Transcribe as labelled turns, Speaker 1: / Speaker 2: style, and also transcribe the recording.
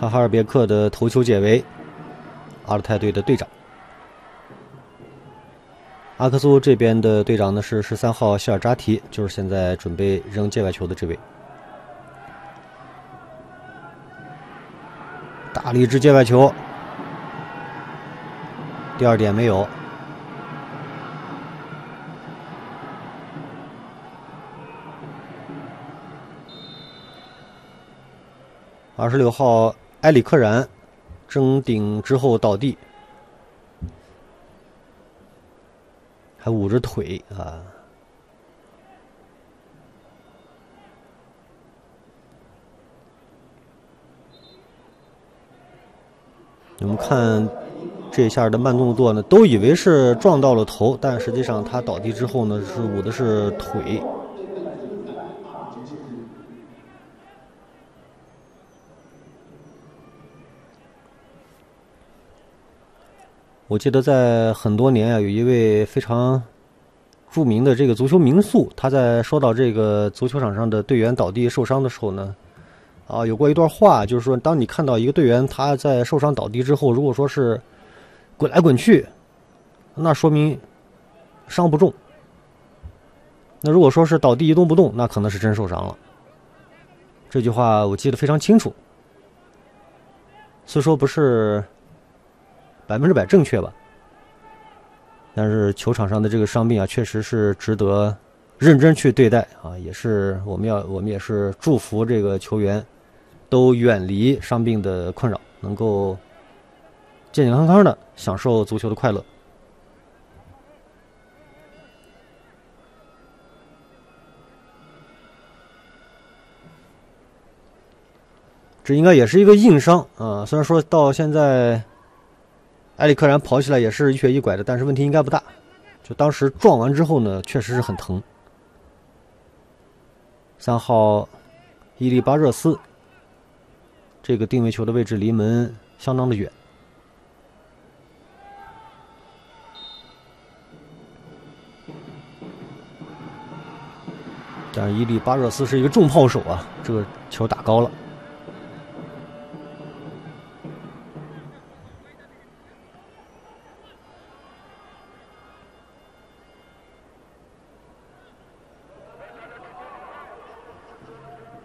Speaker 1: 哈哈尔别克的头球解围，阿勒泰队的队长。阿克苏这边的队长呢是13号希尔扎提，就是现在准备扔界外球的这位。大力支界外球，第2点没有。26号埃里克然争顶之后倒地，还捂着腿啊。我们看这一下的慢动作呢，都以为是撞到了头，但实际上他倒地之后呢，是捂的是腿。我记得在很多年啊，有一位非常著名的这个足球名宿，他在说到这个足球场上的队员倒地受伤的时候呢，有过一段话，就是说，当你看到一个队员他在受伤倒地之后，如果说是滚来滚去，那说明伤不重；那如果说是倒地一动不动，那可能是真受伤了。这句话我记得非常清楚，虽说不是100%正确吧，但是球场上的这个伤病啊，确实是值得认真去对待啊！也是我们也是祝福这个球员都远离伤病的困扰，能够健健康康的享受足球的快乐。这应该也是一个硬伤啊，虽然说到现在埃里克然跑起来也是一瘸一拐的，但是问题应该不大。就当时撞完之后呢，确实是很疼。3号伊利巴热斯，这个定位球的位置离门相当的远。但是伊利巴热斯是一个重炮手啊，这个球打高了。